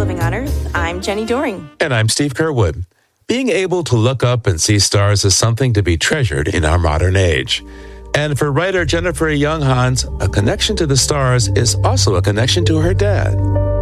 Living on Earth. I'm Jenny Doring. And I'm Steve Kerwood. Being able to look up and see stars is something to be treasured in our modern age. And for writer Jennifer Young Hans, a connection to the stars is also a connection to her dad.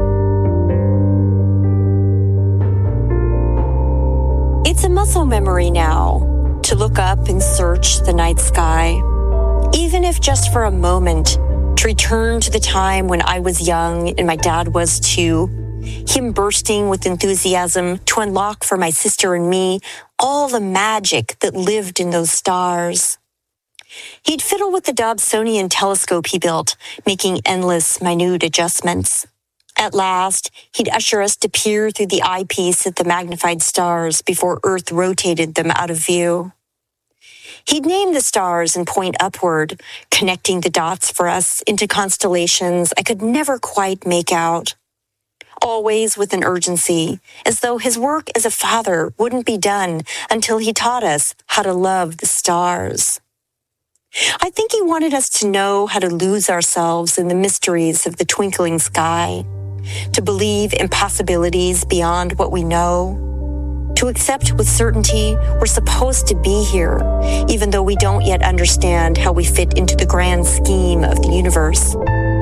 It's a muscle memory now to look up and search the night sky, even if just for a moment, to return to the time when I was young and my dad was too, him bursting with enthusiasm to unlock for my sister and me all the magic that lived in those stars. He'd fiddle with the Dobsonian telescope he built, making endless, minute adjustments. At last, he'd usher us to peer through the eyepiece at the magnified stars before Earth rotated them out of view. He'd name the stars and point upward, connecting the dots for us into constellations I could never quite make out. Always with an urgency, as though his work as a father wouldn't be done until he taught us how to love the stars. I think he wanted us to know how to lose ourselves in the mysteries of the twinkling sky, to believe in possibilities beyond what we know, to accept with certainty we're supposed to be here, even though we don't yet understand how we fit into the grand scheme of the universe.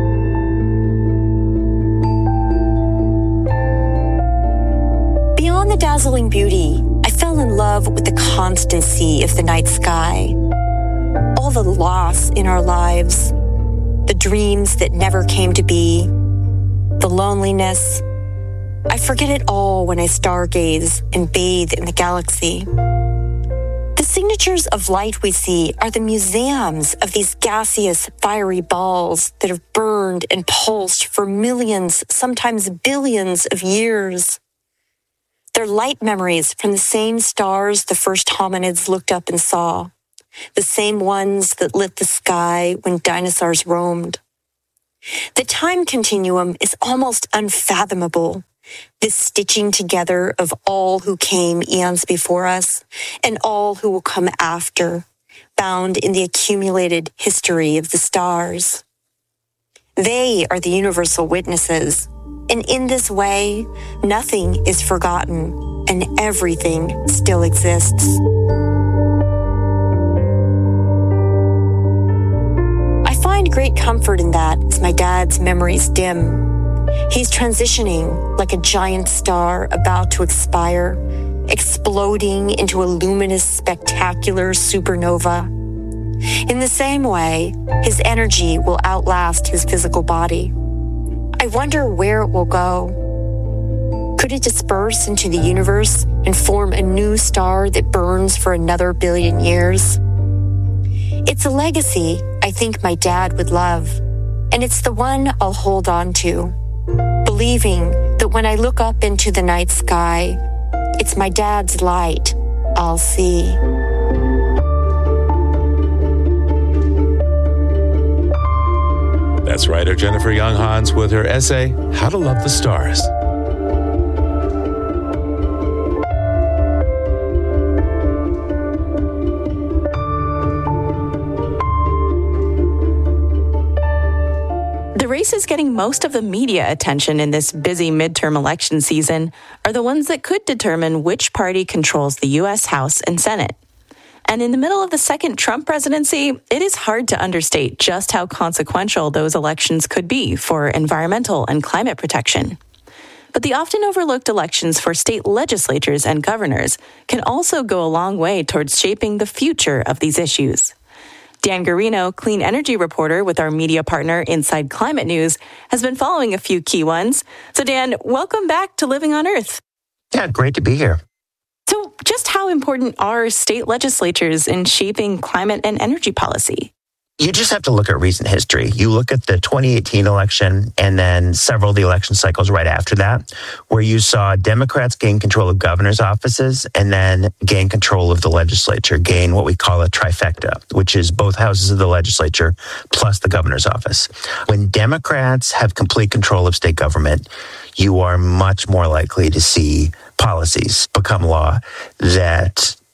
Beyond the dazzling beauty, I fell in love with the constancy of the night sky. All the loss in our lives, the dreams that never came to be, the loneliness. I forget it all when I stargaze and bathe in the galaxy. The signatures of light we see are the museums of these gaseous, fiery balls that have burned and pulsed for millions, sometimes billions of years. They're light memories from the same stars the first hominids looked up and saw, the same ones that lit the sky when dinosaurs roamed. The time continuum is almost unfathomable, this stitching together of all who came eons before us and all who will come after, bound in the accumulated history of the stars. They are the universal witnesses, and in this way, nothing is forgotten and everything still exists. I find great comfort in that as my dad's memories dim. He's transitioning like a giant star about to expire, exploding into a luminous, spectacular supernova. In the same way, his energy will outlast his physical body. I wonder where it will go. Could it disperse into the universe and form a new star that burns for another billion years? It's a legacy I think my dad would love, and it's the one I'll hold on to, believing that when I look up into the night sky, it's my dad's light I'll see. That's writer Jennifer Young Hans with her essay, How to Love the Stars. The races getting most of the media attention in this busy midterm election season are the ones that could determine which party controls the U.S. House and Senate. And in the middle of the second Trump presidency, it is hard to understate just how consequential those elections could be for environmental and climate protection. But the often overlooked elections for state legislatures and governors can also go a long way towards shaping the future of these issues. Dan Garino, clean energy reporter with our media partner Inside Climate News, has been following a few key ones. So Dan, welcome back to Living on Earth. Yeah, great to be here. So just how important are state legislatures in shaping climate and energy policy? You just have to look at recent history. You look at the 2018 election and then several of the election cycles right after that, where you saw Democrats gain control of governor's offices and then gain control of the legislature, gain what we call a trifecta, which is both houses of the legislature plus the governor's office. When Democrats have complete control of state government, you are much more likely to see policies become law that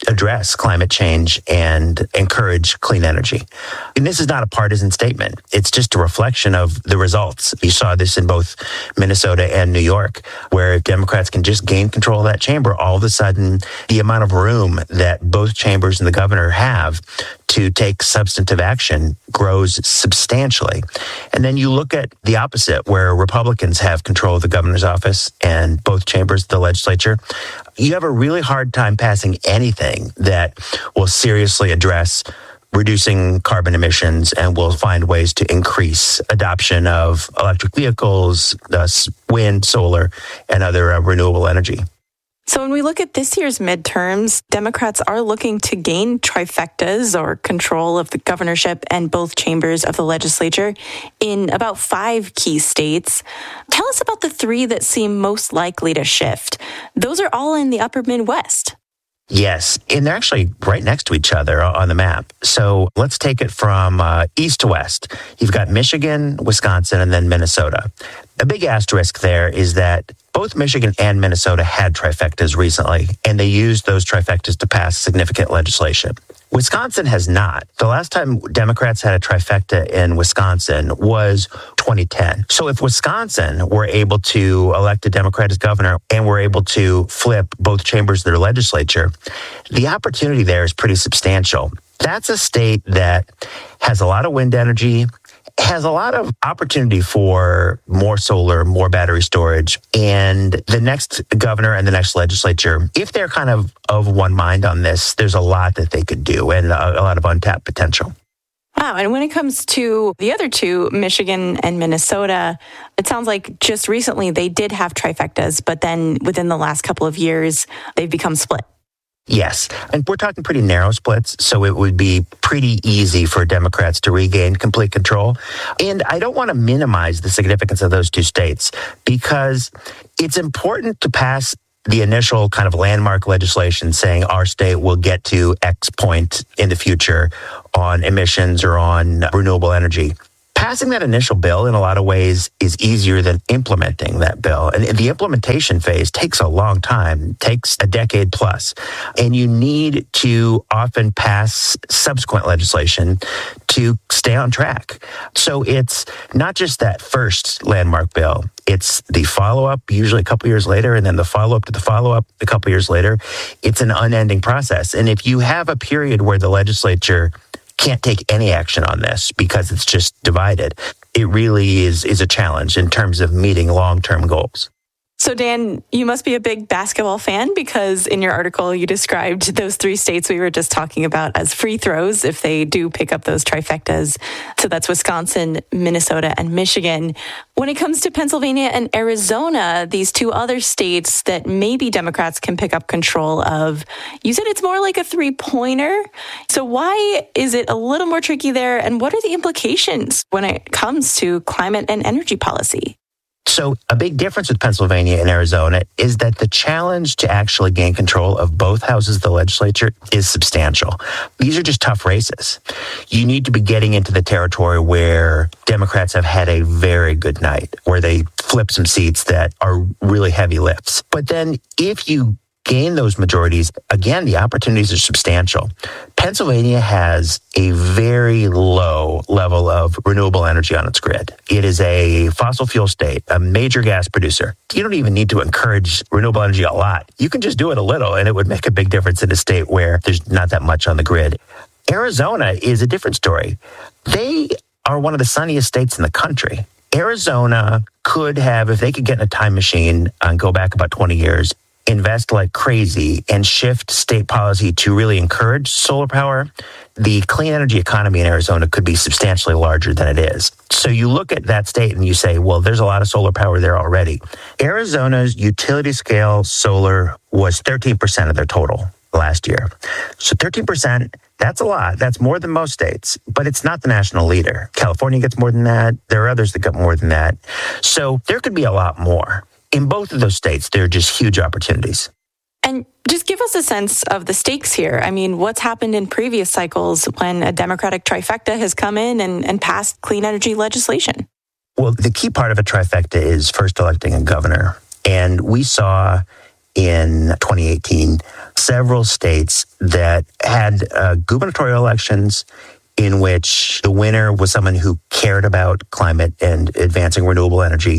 address climate change and encourage clean energy. And this is not a partisan statement. It's just a reflection of the results. You saw this in both Minnesota and New York, where if Democrats can just gain control of that chamber, all of a sudden the amount of room that both chambers and the governor have to take substantive action grows substantially. And then you look at the opposite, where Republicans have control of the governor's office and both chambers of the legislature. You have a really hard time passing anything that will seriously address reducing carbon emissions and will find ways to increase adoption of electric vehicles, thus wind, solar, and other renewable energy. So when we look at this year's midterms, Democrats are looking to gain trifectas or control of the governorship and both chambers of the legislature in about 5 key states. Tell us about the 3 that seem most likely to shift. Those are all in the upper Midwest. Yes, and they're actually right next to each other on the map. So let's take it from east to west. You've got Michigan, Wisconsin, and then Minnesota. A big asterisk there is that both Michigan and Minnesota had trifectas recently, and they used those trifectas to pass significant legislation. Wisconsin has not. The last time Democrats had a trifecta in Wisconsin was 2010. So if Wisconsin were able to elect a Democrat as governor and were able to flip both chambers of their legislature, the opportunity there is pretty substantial. That's a state that has a lot of wind energy, has a lot of opportunity for more solar, more battery storage. And the next governor and the next legislature, if they're kind of one mind on this, there's a lot that they could do and a lot of untapped potential. Wow. And when it comes to the other 2, Michigan and Minnesota, it sounds like just recently they did have trifectas, but then within the last couple of years, they've become split. Yes, and we're talking pretty narrow splits, so it would be pretty easy for Democrats to regain complete control. And I don't want to minimize the significance of those 2 states because it's important to pass the initial kind of landmark legislation saying our state will get to X point in the future on emissions or on renewable energy. Passing that initial bill in a lot of ways is easier than implementing that bill. And the implementation phase takes a long time, takes a decade plus. And you need to often pass subsequent legislation to stay on track. So it's not just that first landmark bill. It's the follow-up, usually a couple years later, and then the follow-up to the follow-up a couple years later. It's an unending process. And if you have a period where the legislature can't take any action on this because it's just divided, it really is a challenge in terms of meeting long-term goals. So, Dan, you must be a big basketball fan because in your article you described those 3 states we were just talking about as free throws if they do pick up those trifectas. So that's Wisconsin, Minnesota, and Michigan. When it comes to Pennsylvania and Arizona, these 2 other states that maybe Democrats can pick up control of, you said it's more like a 3-pointer. So why is it a little more tricky there? And what are the implications when it comes to climate and energy policy? So a big difference with Pennsylvania and Arizona is that the challenge to actually gain control of both houses of the legislature is substantial. These are just tough races. You need to be getting into the territory where Democrats have had a very good night, where they flip some seats that are really heavy lifts. But then if you gain those majorities, again, the opportunities are substantial. Pennsylvania has a very low level of renewable energy on its grid. It is a fossil fuel state, a major gas producer. You don't even need to encourage renewable energy a lot. You can just do it a little, and it would make a big difference in a state where there's not that much on the grid. Arizona is a different story. They are one of the sunniest states in the country. Arizona could have, if they could get in a time machine and go back about 20 years, invest like crazy and shift state policy to really encourage solar power, the clean energy economy in Arizona could be substantially larger than it is. So you look at that state and you say, well, there's a lot of solar power there already. Arizona's utility scale solar was 13% of their total last year. So 13%, that's a lot. That's more than most states, but it's not the national leader. California gets more than that. There are others that get more than that. So there could be a lot more. In both of those states, there are just huge opportunities. And just give us a sense of the stakes here. I mean, what's happened in previous cycles when a Democratic trifecta has come in and passed clean energy legislation? Well, the key part of a trifecta is first electing a governor. And we saw in 2018 several states that had gubernatorial elections in which the winner was someone who cared about climate and advancing renewable energy.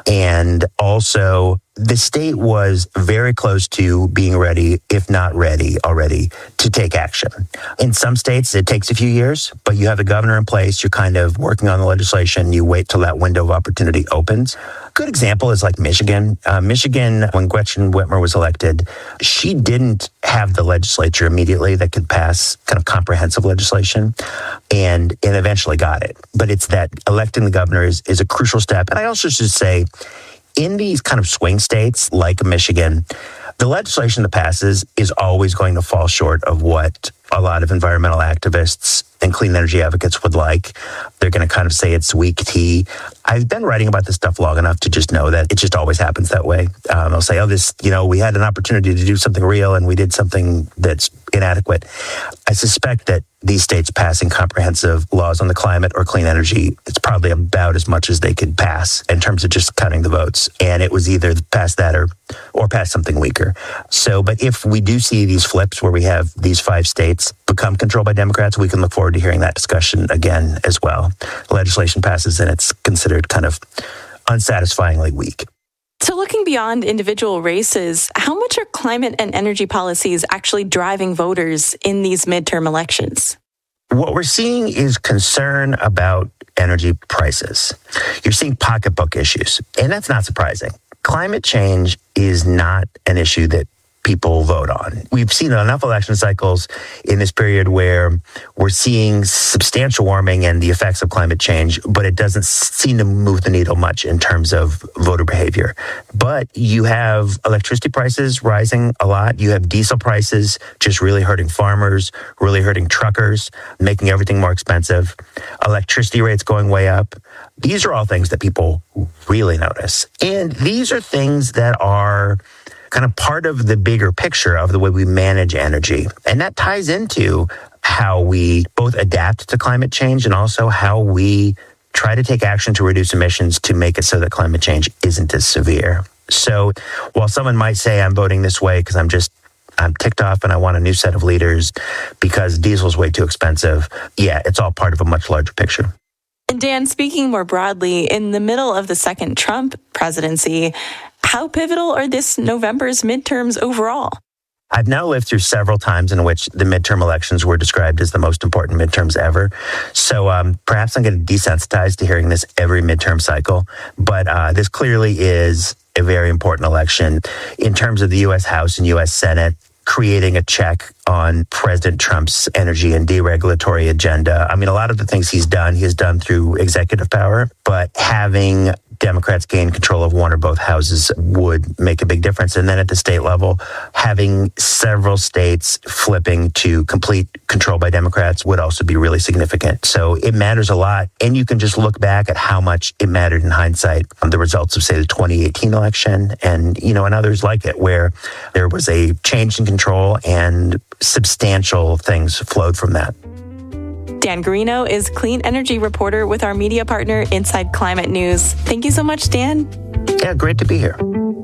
And also, the state was very close to being ready, if not ready already, to take action. In some states, it takes a few years, but you have the governor in place, you're kind of working on the legislation, you wait till that window of opportunity opens. A good example is like Michigan. Michigan, when Gretchen Whitmer was elected, she didn't have the legislature immediately that could pass kind of comprehensive legislation, and eventually got it. But it's that electing the governor is a crucial step. And I also should say, in these kind of swing states like Michigan, the legislation that passes is always going to fall short of what a lot of environmental activists and clean energy advocates would like. They're going to kind of say it's weak tea. I've been writing about this stuff long enough to just know that it just always happens that way. They'll say, we had an opportunity to do something real and we did something that's inadequate. I suspect that these states passing comprehensive laws on the climate or clean energy, it's probably about as much as they could pass in terms of just counting the votes. And it was either pass that or pass something weaker. But if we do see these flips where we have these 5 states become controlled by Democrats, we can look forward to hearing that discussion again as well. Legislation passes and it's considered kind of unsatisfyingly weak. So looking beyond individual races, how much are climate and energy policies actually driving voters in these midterm elections? What we're seeing is concern about energy prices. You're seeing pocketbook issues, and that's not surprising. Climate change is not an issue that people vote on. We've seen enough election cycles in this period where we're seeing substantial warming and the effects of climate change, but it doesn't seem to move the needle much in terms of voter behavior. But you have electricity prices rising a lot. You have diesel prices just really hurting farmers, really hurting truckers, making everything more expensive. Electricity rates going way up. These are all things that people really notice. And these are things that are kind of part of the bigger picture of the way we manage energy. And that ties into how we both adapt to climate change and also how we try to take action to reduce emissions to make it so that climate change isn't as severe. So while someone might say I'm voting this way because I'm ticked off and I want a new set of leaders because diesel's way too expensive, yeah, it's all part of a much larger picture. And Dan, speaking more broadly, in the middle of the second Trump presidency, how pivotal are this November's midterms overall? I've now lived through several times in which the midterm elections were described as the most important midterms ever. So perhaps I'm getting desensitized to hearing this every midterm cycle. But this clearly is a very important election in terms of the U.S. House and U.S. Senate creating a check on President Trump's energy and deregulatory agenda. I mean, a lot of the things he's done through executive power, but having Democrats gain control of one or both houses would make a big difference. And then at the state level, having several states flipping to complete control by Democrats would also be really significant. So it matters a lot. And you can just look back at how much it mattered in hindsight on the results of, say, the 2018 election and others like it, where there was a change in control and substantial things flowed from that. Dan Guarino is clean energy reporter with our media partner, Inside Climate News. Thank you so much, Dan. Yeah, great to be here.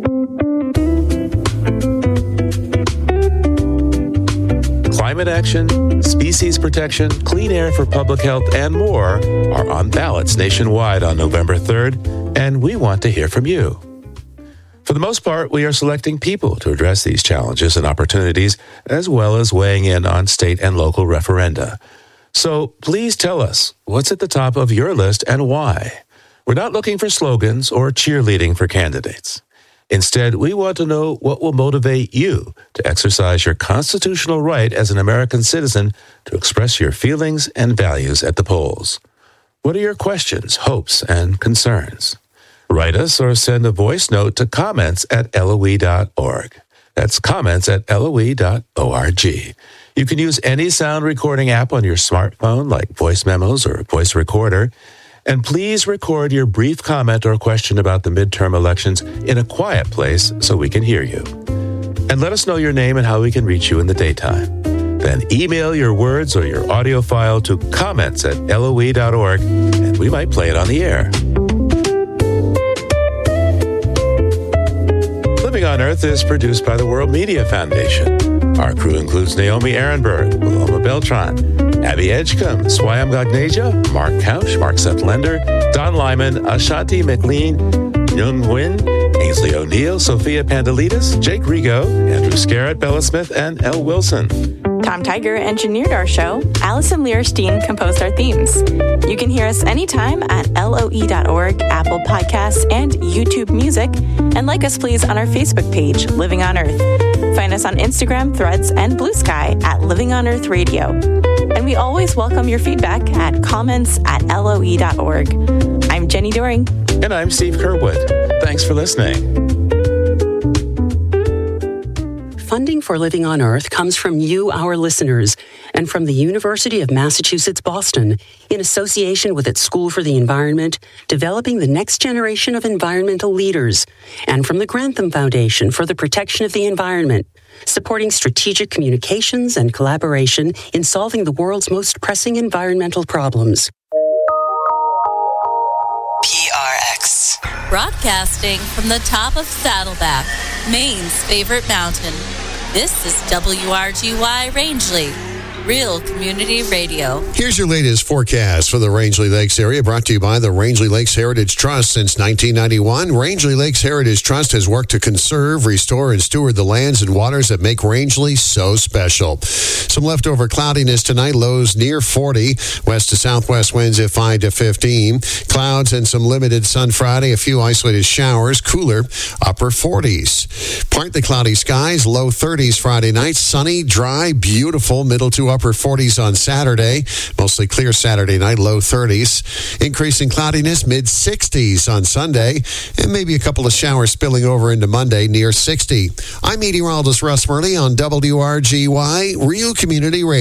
Climate action, species protection, clean air for public health, and more are on ballots nationwide on November 3rd, and we want to hear from you. For the most part, we are selecting people to address these challenges and opportunities, as well as weighing in on state and local referenda. So please tell us what's at the top of your list and why. We're not looking for slogans or cheerleading for candidates. Instead, we want to know what will motivate you to exercise your constitutional right as an American citizen to express your feelings and values at the polls. What are your questions, hopes, and concerns? Write us or send a voice note to comments@LOE.org. That's comments@LOE.org. You can use any sound recording app on your smartphone like voice memos or voice recorder. And please record your brief comment or question about the midterm elections in a quiet place so we can hear you. And let us know your name and how we can reach you in the daytime. Then email your words or your audio file to comments@LOE.org, and we might play it on the air. Living on Earth is produced by the World Media Foundation. Our crew includes Naomi Ehrenberg, Paloma Beltran, Abby Edgecombe, Swayam Gagneja, Mark Couch, Mark Seth Lender, Don Lyman, Ashanti McLean, Nhung Nguyen, Ainsley O'Neill, Sophia Pandelides, Jake Rigo, Andrew Scarrett, Bella Smith, and Elle Wilson. Tom Tiger engineered our show. Allison Lierstein composed our themes. You can hear us anytime at LOE.org, Apple Podcasts, and YouTube Music. And like us, please, on our Facebook page, Living on Earth. Find us on Instagram, Threads, and Blue Sky at Living on Earth Radio. And we always welcome your feedback at comments@LOE.org. I'm Jenny Doering. And I'm Steve Curwood. Thanks for listening. Funding for Living on Earth comes from you, our listeners, and from the University of Massachusetts, Boston, in association with its School for the Environment, developing the next generation of environmental leaders, and from the Grantham Foundation for the Protection of the Environment, supporting strategic communications and collaboration in solving the world's most pressing environmental problems. PRX. Broadcasting from the top of Saddleback, Maine's favorite mountain. This is WRGY Rangeley, real community radio. Here's your latest forecast for the Rangeley Lakes area, brought to you by the Rangeley Lakes Heritage Trust. Since 1991, Rangeley Lakes Heritage Trust has worked to conserve, restore, and steward the lands and waters that make Rangeley so special. Some leftover cloudiness tonight, lows near 40, west to southwest winds at 5 to 15. Clouds and some limited sun Friday, a few isolated showers, cooler, upper 40s. Partly cloudy skies, low 30s Friday night, sunny, dry, beautiful, middle to upper 40s on Saturday. Mostly clear Saturday night, low 30s. Increasing cloudiness, mid-60s on Sunday. And maybe a couple of showers spilling over into Monday, near 60. I'm meteorologist Russ Murley on WRGY, Real Community Radio.